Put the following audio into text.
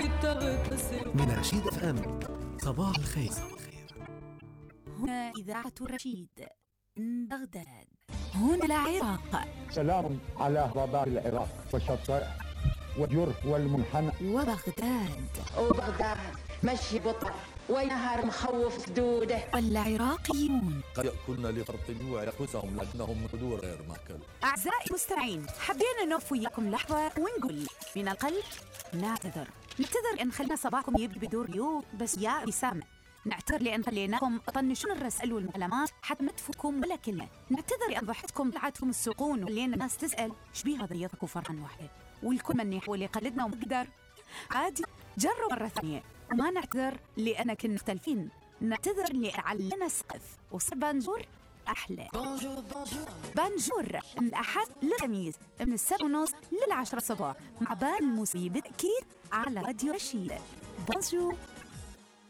من رشيد FM. صباح الخير. هنا إذاعة رشيد من بغداد، هنا العراق. سلام على رباب العراق وشطائح وجرف والمنحنى وبغداد. وبغداد مشي بطر ونهر مخوف سدوده. والعراقيون قد يأكلن لفرط الجوع أنفسهم لكنهم قدور غير ماكل. أعزائي المستمعين، حبينا نقف وياكم لحظة ونقول من القلب نعتذر إن خلنا صباحكم يبدأ بدور ريوض بس يا رسامة. نعتذر لأن خليناكم تطنشون الرسائل والمعلومات حتى ما تفكم ولا كلمة. نعتذر لأن ضحكتكم طلعتكم السقون وخلينا الناس تسأل إيش بيها ضيفك وفرحان واحدة، والكل من يحاول يقلدنا ومقدر عادي جرب مرة ثانية. وما نعتذر لأن كنا مختلفين، نعتذر لأن علينا سقف وصار بانجور أحلى. بانجور من الأحد للخميس من 7:30 ل10 صباح مع بان الموسيقى بالتأكيد على راديو رشيد. بونجور.